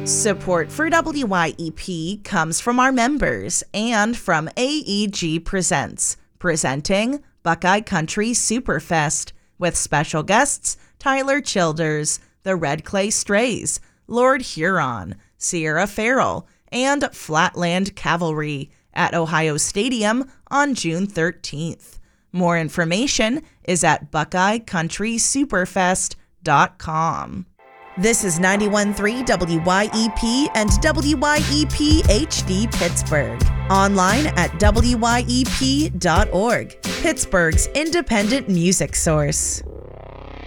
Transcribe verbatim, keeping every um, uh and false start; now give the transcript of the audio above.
Support for W Y E P comes from our members and from A E G Presents, presenting Buckeye Country Superfest with special guests Tyler Childers, the Red Clay Strays, Lord Huron, Sierra Farrell, and Flatland Cavalry at Ohio Stadium on June thirteenth. More information is at buckeye country superfest dot com. This is ninety-one point three W Y E P and W Y E P H D Pittsburgh. Online at W Y E P dot org, Pittsburgh's independent music source.